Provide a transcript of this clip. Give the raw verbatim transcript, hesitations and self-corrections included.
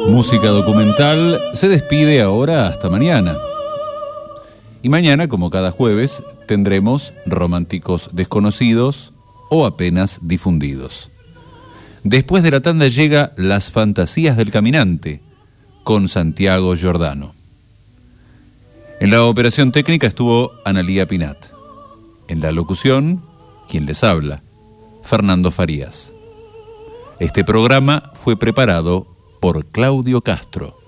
Música documental se despide ahora hasta mañana. Y mañana, como cada jueves, tendremos Románticos Desconocidos o Apenas Difundidos. Después de la tanda llega Las Fantasías del Caminante, con Santiago Giordano. En la operación técnica estuvo Analía Pinat. En la locución, quien les habla, Fernando Farías. Este programa fue preparado por Claudio Castro.